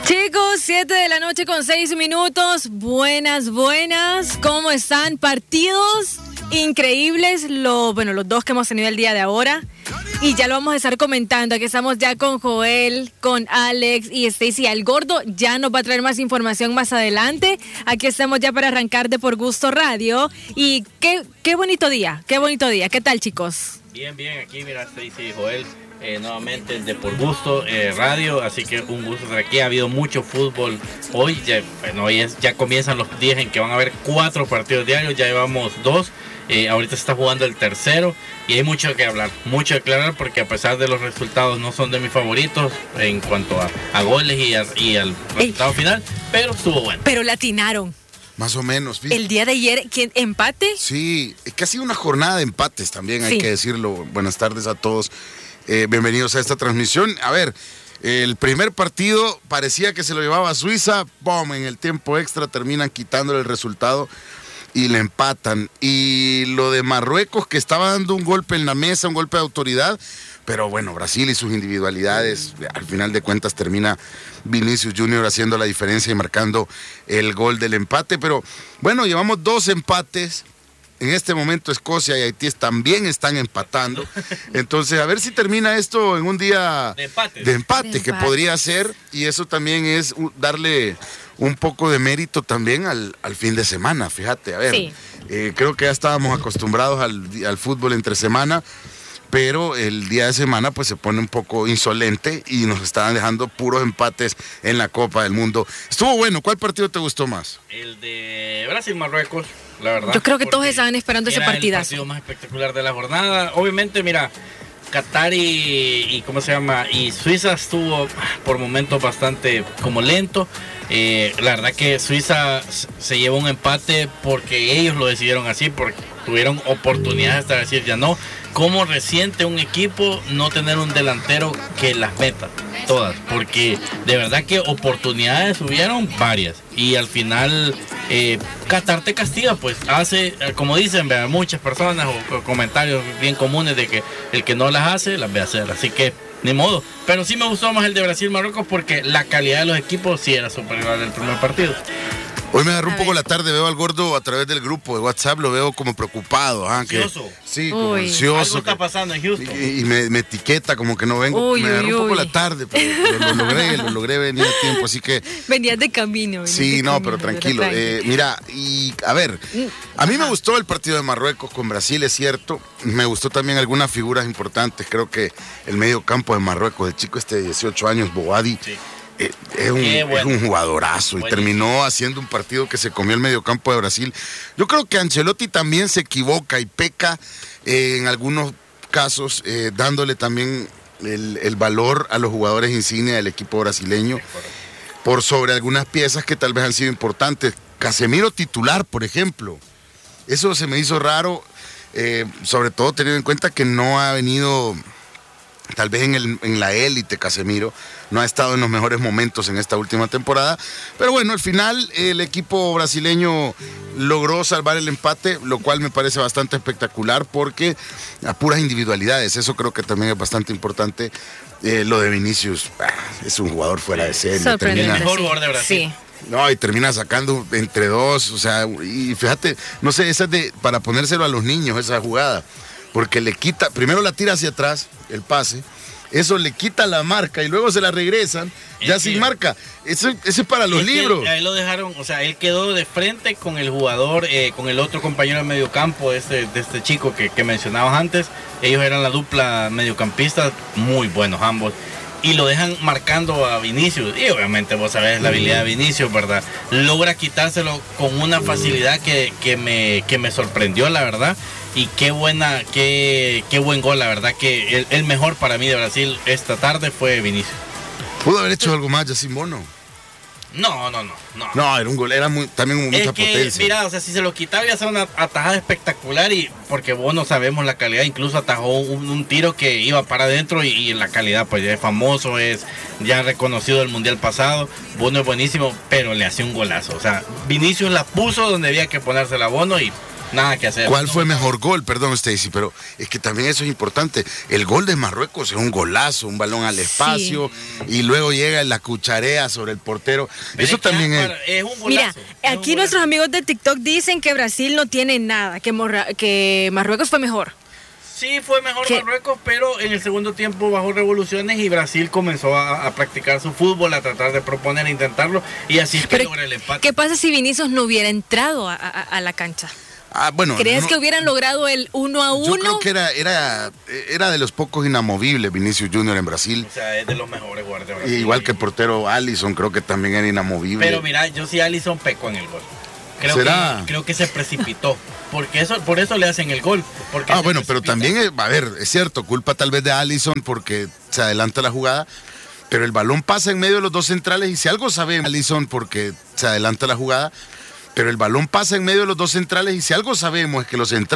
Chicos, 7 de la noche con 6 minutos. Buenas. ¿Cómo están? Partidos increíbles, los dos que hemos tenido el día de ahora. Y ya lo vamos a estar comentando. Aquí estamos ya con Joel, con Alex y Stacy. Al Gordo ya nos va a traer más información más adelante. Aquí estamos ya para arrancar de Por Gusto Radio. Y qué bonito día. ¿Qué tal, chicos? Bien, aquí mira Stacy y Joel. Nuevamente de Por Gusto Radio, así que un gusto estar aquí. Ha habido mucho fútbol hoy, ya comienzan los días en que van a haber 4 partidos diarios, ya llevamos 2, ahorita se está jugando el tercero y hay mucho que hablar, mucho que aclarar, porque a pesar de los resultados no son de mis favoritos en cuanto a goles y al resultado final, pero estuvo bueno. Pero latinaron. Más o menos. Fíjate. El día de ayer, ¿empate? Sí, es que ha sido una jornada de empates también, hay que decirlo. Buenas tardes a todos. Bienvenidos a esta transmisión. A ver, el primer partido parecía que se lo llevaba a Suiza. ¡Pum! En el tiempo extra terminan quitándole el resultado y le empatan. Y lo de Marruecos, que estaba dando un golpe en la mesa, un golpe de autoridad. Pero bueno, Brasil y sus individualidades, al final de cuentas termina Vinicius Junior haciendo la diferencia y marcando el gol del empate. Pero bueno, llevamos 2 empates. En este momento Escocia y Haití también están empatando. Entonces, a ver si termina esto en un día de empate, que podría ser. Y eso también es darle un poco de mérito también al fin de semana. Fíjate, a ver, creo que ya estábamos acostumbrados al fútbol entre semana, pero el día de semana pues se pone un poco insolente y nos estaban dejando puros empates en la Copa del Mundo. Estuvo bueno. ¿Cuál partido te gustó más? El de Brasil-Marruecos, la verdad. Yo creo que todos estaban esperando ese partidazo. El partido más espectacular de la jornada. Obviamente, mira, Qatar y Suiza estuvo por momentos bastante como lento. La verdad que Suiza se llevó un empate porque ellos lo decidieron así, porque tuvieron oportunidades hasta decir ya no. ¿Cómo resiente un equipo no tener un delantero que las meta todas? Porque de verdad que oportunidades hubieron varias y al final Qatar te castiga, pues hace, como dicen muchas personas o comentarios bien comunes de que el que no las hace, las ve hacer, así que ni modo. Pero sí me gustó más el de Brasil-Marruecos porque la calidad de los equipos sí era superior al del primer partido. Hoy me agarró un poco la tarde, veo al Gordo a través del grupo de WhatsApp, lo veo como preocupado. Ansioso. Sí, como ansioso. Algo está pasando en Houston. Y me etiqueta como que no vengo. Me agarró un poco la tarde, pero lo logré venir a tiempo, así que... Venías de camino. Pero tranquilo. Mira, y a ver, a mí me gustó el partido de Marruecos con Brasil, es cierto. Me gustó también algunas figuras importantes. Creo que el medio campo de Marruecos, el chico de 18 años, Bouhaddi, es un jugadorazo. Buenísimo. Y terminó haciendo un partido que se comió el mediocampo de Brasil. Yo creo que Ancelotti también se equivoca y peca en algunos casos, dándole también el valor a los jugadores insignia del equipo brasileño por sobre algunas piezas que tal vez han sido importantes. Casemiro titular, por ejemplo. Eso se me hizo raro, sobre todo teniendo en cuenta que no ha venido... Tal vez en la élite Casemiro no ha estado en los mejores momentos en esta última temporada, pero bueno, al final el equipo brasileño logró salvar el empate, lo cual me parece bastante espectacular porque a puras individualidades, eso creo que también es bastante importante. Lo de Vinicius, es un jugador fuera de serie. El mejor jugador de Brasil. Sí. No, y termina sacando entre dos, o sea, y fíjate, no sé, esa es para ponérselo a los niños, esa jugada. Porque le quita, primero la tira hacia atrás, el pase, eso le quita la marca y luego se la regresan, ya sin marca. Eso es para los libros. Ahí lo dejaron, o sea, él quedó de frente con el jugador, con el otro compañero de mediocampo de este chico que mencionabas antes. Ellos eran la dupla mediocampista, muy buenos ambos. Y lo dejan marcando a Vinicius. Y obviamente vos sabés la habilidad de Vinicius, ¿verdad? Logra quitárselo con una facilidad que me sorprendió, la verdad. Y qué buen gol, la verdad que el mejor para mí de Brasil esta tarde fue Vinicius. ¿Pudo haber hecho algo más ya sin Bono? No. No, era un gol, era también mucha potencia. Mira, o sea, si se lo quitaba iba a ser una atajada espectacular y porque Bono sabemos la calidad, incluso atajó un tiro que iba para adentro y la calidad pues ya es famoso, es ya reconocido del mundial pasado. Bono es buenísimo, pero le hacía un golazo. O sea, Vinicius la puso donde había que ponérsela a Bono y nada que hacer. ¿Cuál fue mejor gol? Perdón, Stacy, pero es que también eso es importante. El gol de Marruecos es un golazo, un balón al espacio, y luego llega la cucharea sobre el portero. Pero eso también es un golazo. Mira, aquí nuestros amigos de TikTok dicen que Brasil no tiene nada, que Marruecos fue mejor. Sí, fue mejor Marruecos, pero en el segundo tiempo bajó revoluciones y Brasil comenzó a practicar su fútbol, a tratar de proponer, a intentarlo, y así es que logra el empate. ¿Qué pasa si Vinicius no hubiera entrado a la cancha? Bueno, ¿Crees que hubieran logrado el 1-1? Yo creo que era de los pocos inamovibles Vinicius Junior en Brasil. O sea, es de los mejores jugadores de Brasil. Igual que el portero Alisson, creo que también era inamovible. Pero mira, yo sí Alisson pecó en el gol. Creo que se precipitó. Por eso le hacen el gol. Bueno, pero también, es cierto, culpa tal vez de Alisson porque se adelanta la jugada, pero el balón pasa en medio de los dos centrales y si algo sabe Alisson porque se adelanta la jugada, pero el balón pasa en medio de los dos centrales y si algo sabemos es que los centrales